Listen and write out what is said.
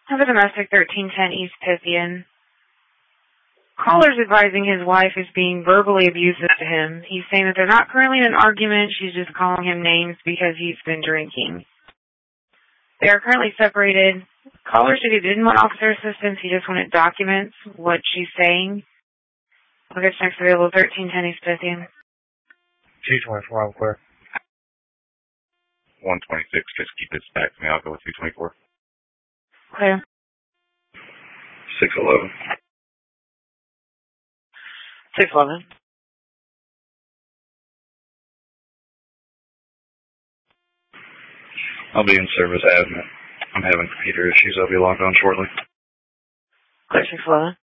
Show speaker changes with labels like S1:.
S1: Have a domestic 1310 East Pythian. Caller's advising his wife is being verbally abusive to him. He's saying that they're not currently in an argument. She's just calling him names because he's been drinking. They are currently separated. Caller said he didn't want officer assistance. He just wanted documents, what she's saying. August next available 1310 East Pythian.
S2: 224, I'm clear.
S3: 126, just keep this back to me. I'll go with 224.
S1: Clear.
S3: 611.
S1: 611.
S3: I'll be in service admin. I'm having computer issues. I'll be logged on shortly.
S1: Clear 611.